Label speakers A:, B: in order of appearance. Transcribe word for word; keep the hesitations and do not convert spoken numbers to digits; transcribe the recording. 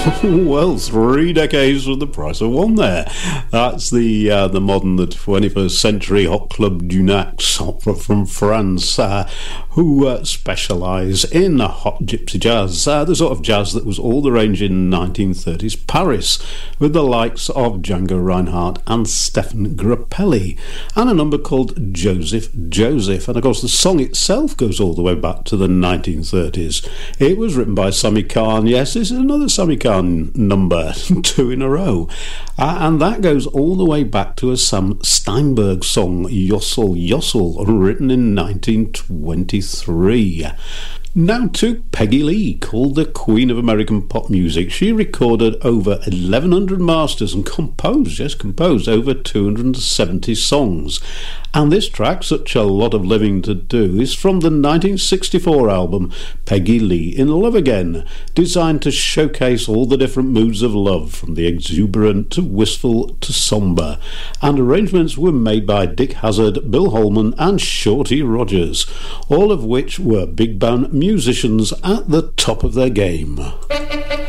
A: Well, three decades for the price of one there. That's the uh, the modern, the twenty-first century Hot Club du Nax, opera from France, uh, who uh, specialise in hot gypsy jazz, uh, the sort of jazz that was all the rage in nineteen thirties Paris, with the likes of Django Reinhardt and Stefan Grappelli, and a number called Joseph Joseph. And of course the song itself goes all the way back to the nineteen thirties. It was written by Sami Khan. Yes, this is another Sami Khan number, two in a row, uh, and that goes all the way back to a Sam Steinberg song, Yossel Yossel, written in nineteen twenty-three. Now to Peggy Lee, called the Queen of American Pop Music. She recorded over eleven hundred masters and composed, yes, composed over two hundred seventy songs. And this track, Such a Lot of Living to Do, is from the nineteen sixty-four album Peggy Lee in Love Again, designed to showcase all the different moods of love, from the exuberant to wistful to sombre. And arrangements were made by Dick Hazard, Bill Holman and Shorty Rogers, all of which were big band musicians at the top of their game.